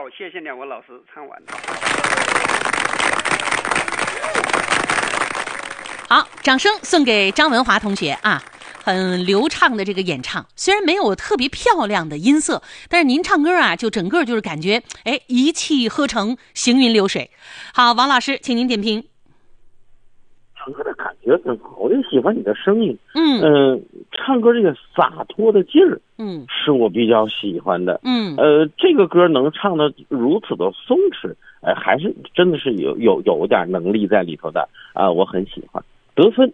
好，谢谢两位老师，唱完了。 好，掌声送给张文华同学啊！很流畅的这个演唱，虽然没有特别漂亮的音色，但是您唱歌啊，就整个就是感觉一气呵成，行云流水。好，王老师，请您点评。 唱歌的感觉很好，我就喜欢你的声音。唱歌这个洒脱的劲儿，是我比较喜欢的。这个歌能唱得如此的松弛，还是真的是有点能力在里头的啊，我很喜欢。得分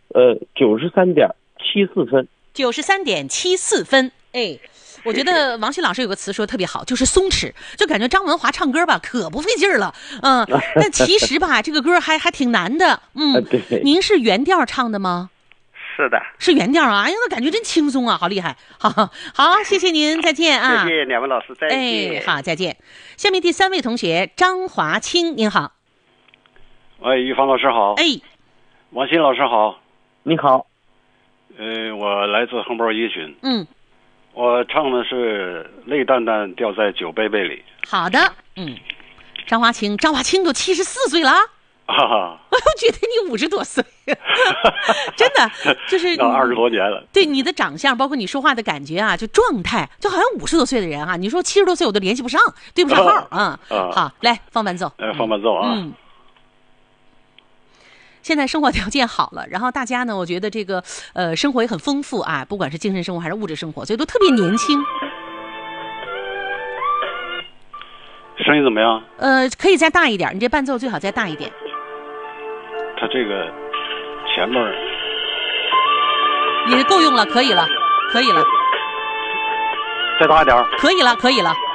，93.74分 ，93.74分。我觉得王迅老师有个词说得特别好，就是松弛，就感觉张文华唱歌吧可不费劲儿了。但其实吧这个歌还挺难的。 对。 您是原调唱的吗？ 是的， 是原调啊！哎呀，那感觉真轻松啊，好厉害！好，谢谢您，再见啊！ 谢谢两位老师，再见。 好，再见。下面第3位同学张华清，您好。 于芳老师好。王鑫老师好。 你好。 我来自横包一群。我唱的是泪淡淡掉在酒杯杯里。 好的。张华清都74岁了。我觉得你50多岁，真的就是 20多年了。 对你的长相，包括你说话的感觉啊，就状态，就好像50多岁的人啊。你说70多岁我都联系不上，对不上号啊。好，来放伴奏。 放伴奏啊。 现在生活条件好了，然后大家呢，我觉得这个生活也很丰富啊，不管是精神生活还是物质生活，所以都特别年轻。 声音怎么样？ 可以再大一点，你这伴奏最好再大一点。 他这个前面也够用了，可以了。 再大一点。 可以了。